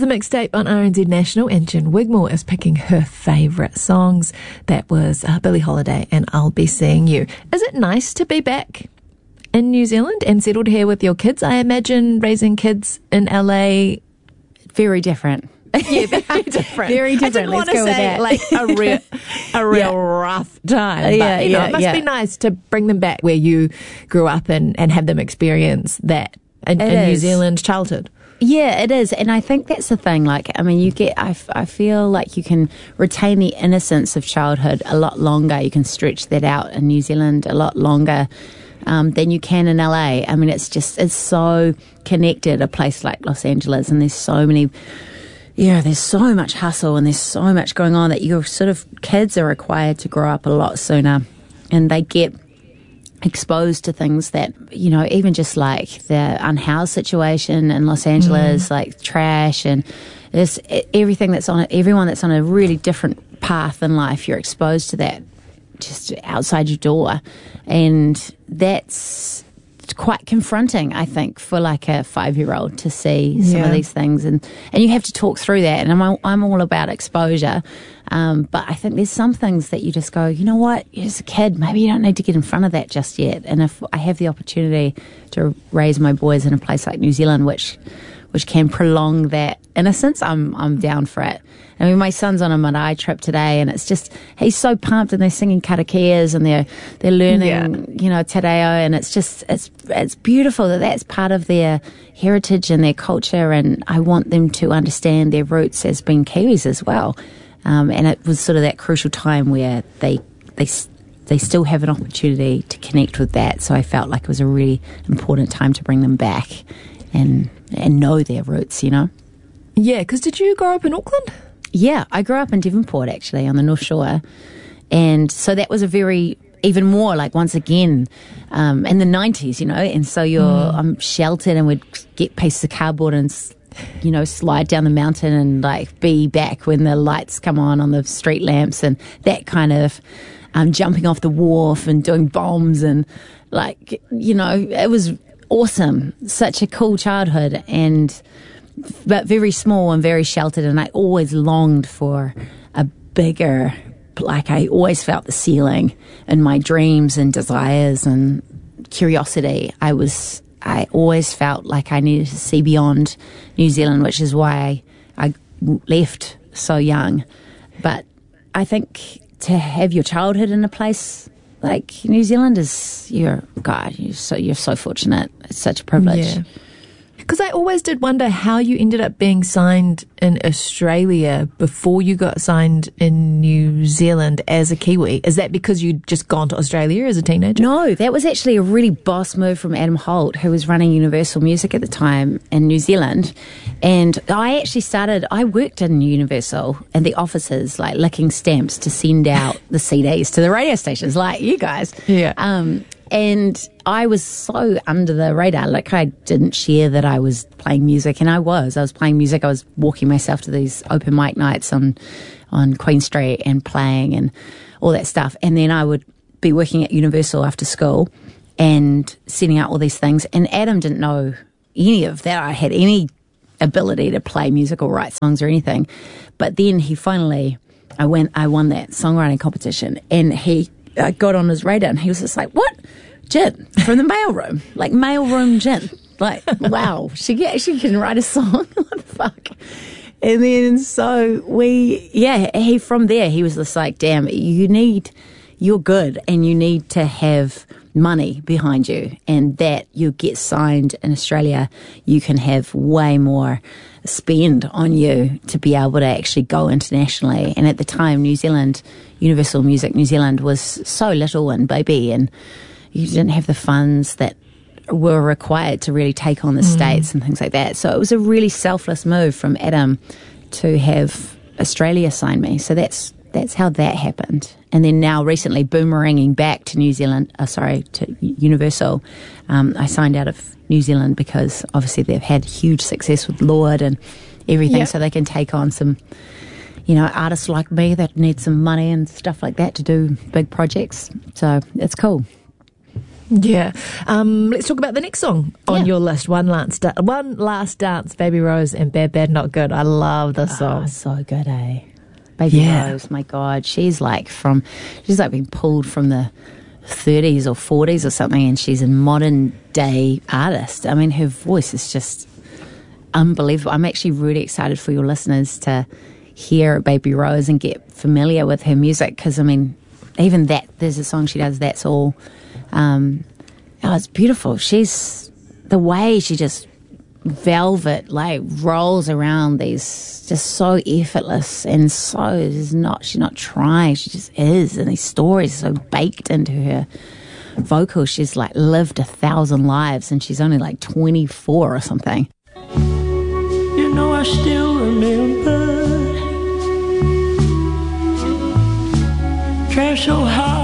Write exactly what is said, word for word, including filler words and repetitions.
mixtape on R N Z National, and Jen Wigmore is picking her favourite songs. That was uh, Billie Holiday and I'll Be Seeing You. Is it nice to be back in New Zealand and settled here with your kids? I imagine raising kids in L A... Very different. Yeah, very different. Very different. I didn't Let's want to go with say that. like a real, a real Yeah. rough time. But, Yeah, you know, yeah, it must yeah. be nice to bring them back where you grew up and, and have them experience that in, in New is. Zealand childhood. Yeah, it is. And I think that's the thing. Like, I mean, you get, I, f- I feel like you can retain the innocence of childhood a lot longer. You can stretch that out in New Zealand a lot longer um, than you can in L A. I mean, it's just, it's so connected, a place like Los Angeles, and there's so many, yeah, there's so much hustle and there's so much going on that your sort of kids are required to grow up a lot sooner, and they get exposed to things that, you know, even just like the unhoused situation in Los Angeles, mm. like trash and this, everything that's on it, everyone that's on a really different path in life, you're exposed to that just outside your door. And that's quite confronting, I think, for like a five-year-old to see some Yeah. of these things. And, and you have to talk through that. And I'm, I'm all about exposure. Um, but I think there's some things that you just go, you know what, as a kid, maybe you don't need to get in front of that just yet. And if I have the opportunity to raise my boys in a place like New Zealand, which which can prolong that innocence, I'm I'm down for it. I mean, my son's on a marae trip today, and it's just, he's so pumped, and they're singing karakias, and they're they're learning, Yeah. you know, te reo, and it's just, it's it's beautiful that that's part of their heritage and their culture, and I want them to understand their roots as being Kiwis as well. Um, and it was sort of that crucial time where they they they still have an opportunity to connect with that. So I felt like it was a really important time to bring them back and and know their roots, you know. Yeah, because did you grow up in Auckland? Yeah, I grew up in Devonport, actually, on the North Shore. And so that was a very, even more like, once again, um, in the nineties, you know, and so you're, mm. I'm sheltered and would get pieces of cardboard and, you know, slide down the mountain and like be back when the lights come on on the street lamps and that kind of um, jumping off the wharf and doing bombs and like, you know, it was awesome. Such a cool childhood, and but very small and very sheltered, and I always longed for a bigger, like I always felt the ceiling in my dreams and desires and curiosity. I was, I always felt like I needed to see beyond New Zealand, which is why I left so young. But I think to have your childhood in a place like New Zealand is, you're, God, you're so, you're so fortunate. It's such a privilege. Yeah. Because I always did wonder how you ended up being signed in Australia before you got signed in New Zealand as a Kiwi. Is that because you'd just gone to Australia as a teenager? No, that was actually a really boss move from Adam Holt, who was running Universal Music at the time in New Zealand. And I actually started, I worked in Universal in the offices, like licking stamps to send out the C Ds to the radio stations, like you guys. Yeah. Um, and I was so under the radar. Like, I didn't share that I was playing music, and I was. I was playing music. I was walking myself to these open mic nights on on Queen Street and playing and all that stuff. And then I would be working at Universal after school and sending out all these things. And Adam didn't know any of that. I had any ability to play music or write songs or anything. But then he finally, I went, I won that songwriting competition, and he I got on his radar, and he was just like, "What? Jen from the mailroom, like mailroom Jen, like wow, she can, she can write a song, what the fuck?" And then so we, yeah, he from there he was just like, "Damn, you need, you're good, and you need to have money behind you, and that you get signed in Australia, you can have way more spend on you to be able to actually go internationally." And at the time, New Zealand, Universal Music New Zealand was so little and baby, and you didn't have the funds that were required to really take on the mm. States and things like that. So it was a really selfless move from Adam to have Australia sign me. So that's that's how that happened. And then now recently boomeranging back to New Zealand, uh, sorry, to Universal, um, I signed out of New Zealand because obviously they've had huge success with Lord and everything, yep. So they can take on some, you know, artists like me that need some money and stuff like that to do big projects. So it's cool. Yeah. Um, let's talk about the next song on Yeah. your list. One last, da- one last dance, Baby Rose and Bad Bad Not Good. I love this song. Oh, so good, eh? Baby Yeah. Rose, my God. She's like from, she's like being pulled from the thirties or forties or something, and she's a modern day artist. I mean, her voice is just unbelievable. I'm actually really excited for your listeners to hear Baby Rose and get familiar with her music, because, I mean, even that, there's a song she does, That's All. Um, oh, it's beautiful. She's, the way she just velvet, like, rolls around these, just so effortless, and so is not, she's not trying, she just is, and these stories are so baked into her vocals. She's like lived a thousand lives, and she's only like twenty-four or something. You know, I still remember, trying so hard